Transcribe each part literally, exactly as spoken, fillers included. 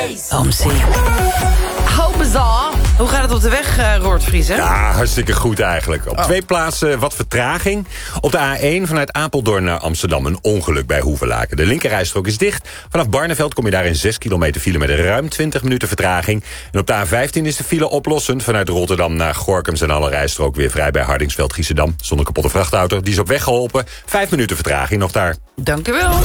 Amsterdam. How bizar. Hoe gaat het op de weg, uh, Roord Vriezen? Ja, hartstikke goed eigenlijk. Op oh. twee plaatsen wat vertraging. Op de A één vanuit Apeldoorn naar Amsterdam een ongeluk bij Hoevelaken. De linkerrijstrook is dicht. Vanaf Barneveld kom je daar in zes kilometer file met ruim twintig minuten vertraging. En op de A vijftien is de file oplossend. Vanuit Rotterdam naar Gorinchem zijn alle rijstrook weer vrij bij Hardingsveld-Giessendam. Zonder kapotte vrachtauto. Die is op weg geholpen. Vijf minuten vertraging nog daar. Dank u wel.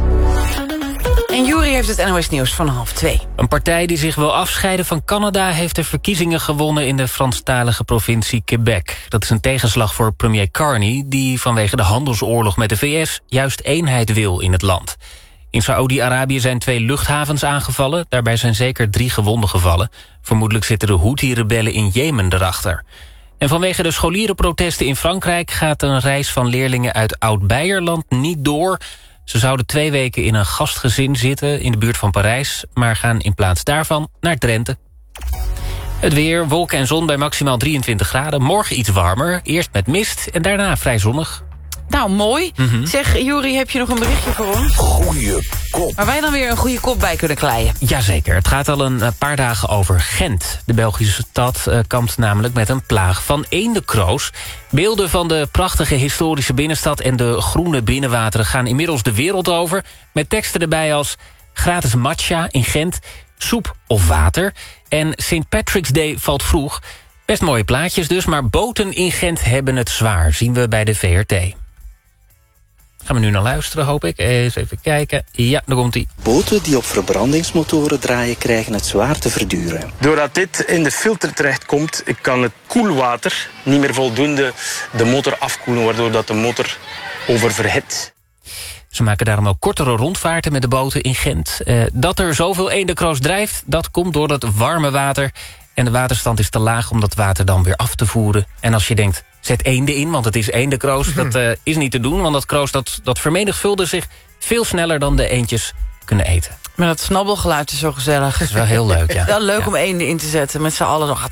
En Juri heeft het N O S Nieuws van half twee. Een partij die zich wil afscheiden van Canada heeft de verkiezingen gewonnen in de Franstalige provincie Quebec. Dat is een tegenslag voor premier Carney, die vanwege de handelsoorlog met de V S juist eenheid wil in het land. In Saoedi-Arabië zijn twee luchthavens aangevallen, daarbij zijn zeker drie gewonden gevallen. Vermoedelijk zitten de Houthi-rebellen in Jemen erachter. En vanwege de scholierenprotesten in Frankrijk gaat een reis van leerlingen uit Oud-Beierland niet door. Ze zouden twee weken in een gastgezin zitten in de buurt van Parijs, maar gaan in plaats daarvan naar Drenthe. Het weer, wolken en zon bij maximaal drieëntwintig graden. Morgen iets warmer, eerst met mist en daarna vrij zonnig. Nou, mooi. Mm-hmm. Zeg, Juri, heb je nog een berichtje voor ons? Goeie kop. Waar wij dan weer een goede kop bij kunnen kleien. Jazeker, het gaat al een paar dagen over Gent. De Belgische stad uh, kampt namelijk met een plaag van eendenkroos. Beelden van de prachtige historische binnenstad en de groene binnenwateren gaan inmiddels de wereld over. Met teksten erbij als gratis matcha in Gent, soep of water. En Saint Patrick's Day valt vroeg. Best mooie plaatjes dus, maar boten in Gent hebben het zwaar, zien we bij de V R T. Gaan we nu naar luisteren, hoop ik. Eens even kijken. Ja, daar komt-ie. Boten die op verbrandingsmotoren draaien krijgen het zwaar te verduren. Doordat dit in de filter terechtkomt, kan het koelwater niet meer voldoende de motor afkoelen, waardoor dat de motor oververhit. Ze maken daarom ook kortere rondvaarten met de boten in Gent. Uh, dat er zoveel eendenkroos drijft, dat komt door het warme water. En de waterstand is te laag om dat water dan weer af te voeren. En als je denkt, zet eenden in, want het is eendekroos. Mm-hmm. Dat uh, is niet te doen, want dat kroos dat, dat vermenigvuldigt zich veel sneller dan de eendjes kunnen eten. Maar dat snabbelgeluid is zo gezellig. Dat is wel heel leuk, ja. Wel leuk ja. om eenden in te zetten, met z'n allen nog.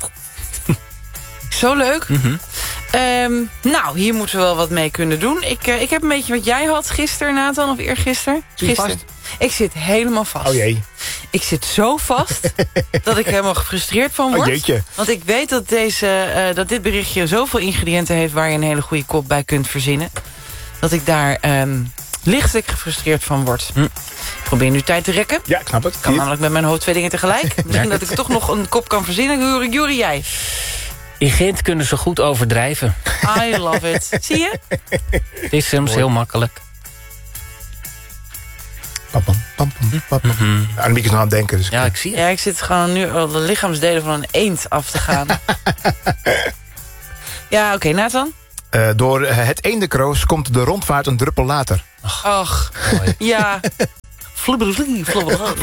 Zo leuk. Mm-hmm. Um, nou, hier moeten we wel wat mee kunnen doen. Ik, uh, ik heb een beetje wat jij had gisteren, Nathan, of eergisteren. Gisteren. Ik zit helemaal vast. Oh jee. Ik zit zo vast dat ik helemaal gefrustreerd van word. Oh jeetje. Want ik weet dat, deze, uh, dat dit berichtje zoveel ingrediënten heeft waar je een hele goede kop bij kunt verzinnen. Dat ik daar um, lichtelijk gefrustreerd van word. Hm. Ik probeer nu tijd te rekken. Ja, ik snap het. Ik kan namelijk met mijn hoofd twee dingen tegelijk. Misschien dat ik toch nog een kop kan verzinnen. Juri, jij? In Gent kunnen ze goed overdrijven. I love it. Zie je? Het is soms heel makkelijk. Pam, pam, pam, pam, pam. Mm-hmm. Ja, dan ben ik eens nog aan het denken. Dus ja, ik zie het. Ja, ik zit gewoon nu al de lichaamsdelen van een eend af te gaan. Ja, oké, okay, Nathan? Uh, door het eendenkroos komt de rondvaart een druppel later. Ach, Ach ja. Flubberlie, flubberlie.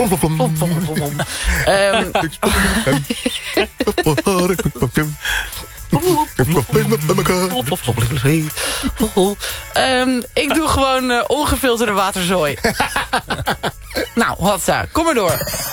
um, ik doe gewoon uh, ongefilterde waterzooi. Nou, Hatsa, kom maar door.